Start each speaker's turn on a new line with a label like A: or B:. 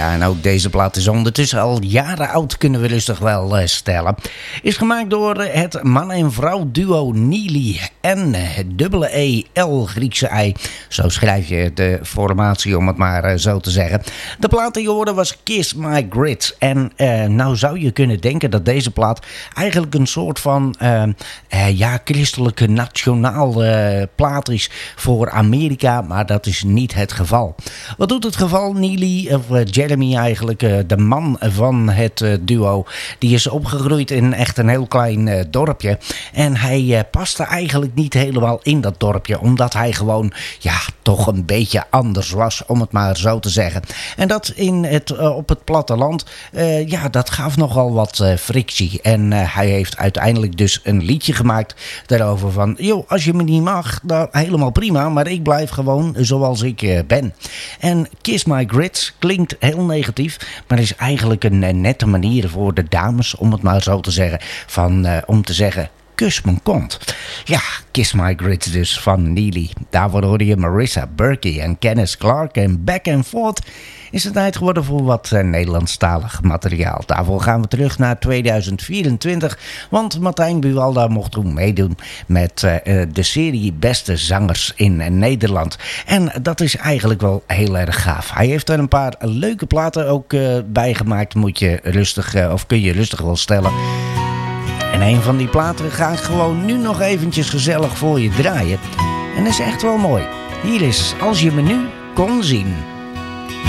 A: Ja, en ook deze plaat is ondertussen al jaren oud, kunnen we rustig wel stellen. Is gemaakt door het man- en vrouw duo Neely en E-L Griekse I. Zo schrijf je de formatie, om het maar zo te zeggen. De plaat die je hoorde was Kiss My Grits. En nou zou je kunnen denken dat deze plaat eigenlijk een soort van christelijke nationaal plaat is voor Amerika, maar dat is niet het geval. Wat doet het geval? Neely, of Jeremy eigenlijk, de man van het duo, die is opgegroeid in echt een heel klein dorpje. En hij paste eigenlijk niet helemaal in dat dorpje, omdat hij gewoon, toch een beetje anders was, om het maar zo te zeggen. En dat op het platteland, dat gaf nogal wat frictie. En hij heeft uiteindelijk dus een liedje gemaakt daarover van, joh, als je me niet mag, dan helemaal prima, maar ik blijf gewoon zoals ik ben. En Kiss My Grits klinkt heel negatief, maar is eigenlijk een nette manier voor de dames, om het maar zo te zeggen, om te zeggen, kus mijn kont. Ja, Kiss My Grits dus van Neely. Daarvoor hoorde je Marissa Berkey en Kenneth Clark en Back and Forth. Is het tijd geworden voor wat Nederlandstalig materiaal. Daarvoor gaan we terug naar 2024. Want Martijn Buwalda mocht toen meedoen met de serie Beste Zangers in Nederland. En dat is eigenlijk wel heel erg gaaf. Hij heeft er een paar leuke platen ook bij gemaakt. Kun je rustig wel stellen. En een van die platen ga ik gewoon nu nog eventjes gezellig voor je draaien. En dat is echt wel mooi. Hier is Als je me nu kon zien.